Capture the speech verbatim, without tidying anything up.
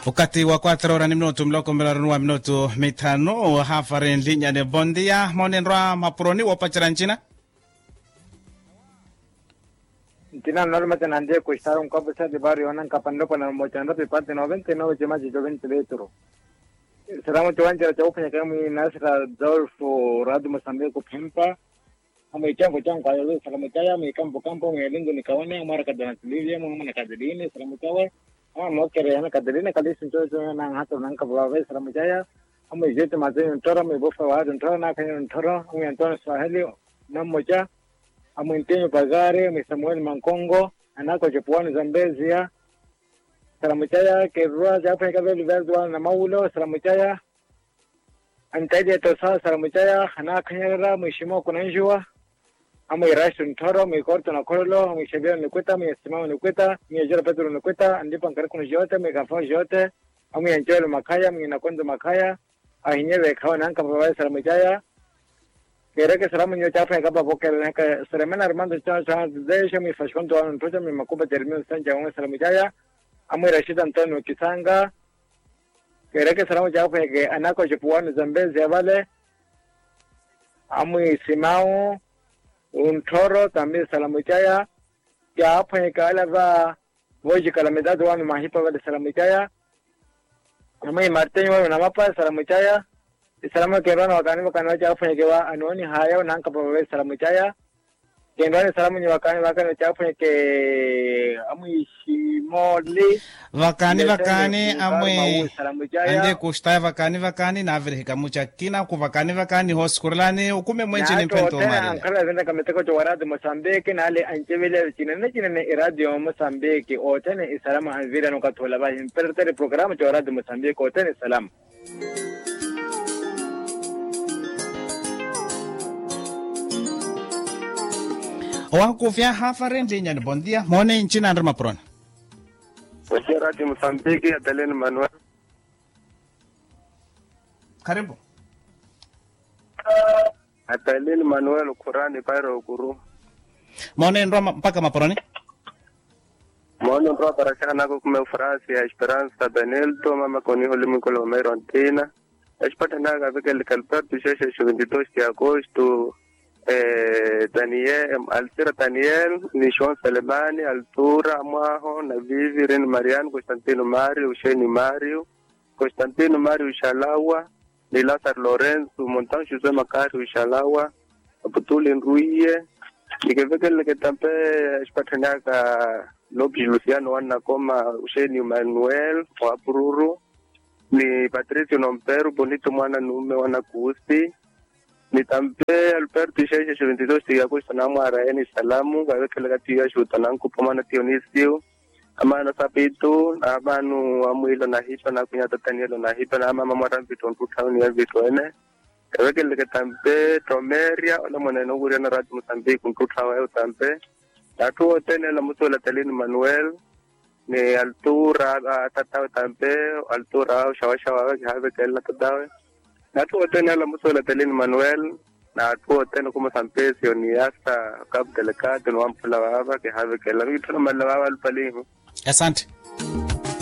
Wakati wa quattro ora ni minuto mloko mbelarunua minuto mitano hafaren linya ne bondia monenra mapuroni wapachara nchina Tina norma tenande kuistar un copo sa de barrio anan kapando pana mochando pe parte noventa y nueve chema chicho veinte litro. Seramo chuancha chau penya kami nasra Dolfo Radu Mosambique kupimpa. Amo chango chango kwa yolo salamu chaya mi kampo kampo mi lingo ni kawane amara kadana tilivia mo mana kadini salamu chawa. Ah mo kere ana kadini kali sincho so na hato nang kabwa salamu chaya. Amo jete maze ntoro mi bofa wa ntoro na kanyo ntoro mi Antonio Swahili na moja. Amo intenyo pagare mi Samuel Mankongo anako jepuani Zambezia. Salamu chaya ke rua jafa kabe liberdwa na maulo salamu chaya. Antaidi tosa salamu chaya hana kanyara mheshimiwa kunanjua. Amo irashu ntoro mi korto na korolo mi shabia nikweta mi estimao nikweta mi ajira Pedro nikweta ndipo nkari kuna jote mi kafao jote amo yanjolo makaya mi nakonzo makaya ahinyewe kawa nanka babaye salamu chaya. Kereke salamu nyo chafa kaba bokele neka seremena Armando cha cha desha mi fashkonto anu ntoja mi makuba termino sanja unge salamu chaya. Amo Rashid Antonio Kisanga. Kereke salamu chafa ke anako jepuani Zambezi avale. Amo Simao Untoro también salamu chaya. Ya hapa ikala va voji kalamidad wanu mahipa vale salamu chaya. Amo Martin wa na mapa salamu chaya. Salamu kerana wakani wakani wacha hapa ikewa anuoni haya nanka pawe salamu chaya. Kendwani salamu ni wakani wakani wacha hapa ike amu Shimoli vakani vakani amwe ande kushtai vakani vakani na averika mucha kina ku vakani vakani hoskurlani ukume mwenchi ni pento mari ankala venda kameteko chawaradi Mozambique na ale anchevile chinene chinene radio Mozambique otene isalama anvira no katola ba impertere programa chawaradi Mozambique otene salam Wangu vya hafaren linya ni bondia mone nchina andrma prona Wasia Radio Mozambique Adelene Manuel. Karibu. Adelene Manuel Kurani Pairo Guru. Mone ndro mpaka maproni? Mone ndro parashana nako kume frasi ya Esperanza Benelto mama koni holi mikolo mero antena. Espata naga vike likalpertu sheshe veintidos de agosto eh Daniel Alcira Daniel Nishon Selemani Altura Mwaho na Vivi Ren Marian Constantino Mario Usheni Mario Constantino Mario Shalawa ni Lazar Lorenzo Montan Jose Makari Ushalawa Aputuli Nruye nikeveke leketampe espatanaga Lobi Luciano wana koma Usheni Manuel wa Bururu ni Patricio Nomperu Bonito mwana nume wana kuusi Nitampe Alberto Sheshe veintidós de agosto na mara eni salamu gaweke legati ya shutananku pomana Dionisio amana sapito amanu amuilo na hipa na kunyata Danielo na hipa na mama marambito ntutani ya vitu ene gaweke legetampe Tomeria ona mwaneno guri na Radio Mozambique ntutawa yo tampe tatu otene la musola Telini Manuel ni altura tatawa tampe altura shawashawa gaweke la tadawe Natu otene la muso la Telini Manuel na atu otene kuma sampesio ni hasta Cabo Delicado no ampula baba que have que la vitro malawa al paliho. Asante.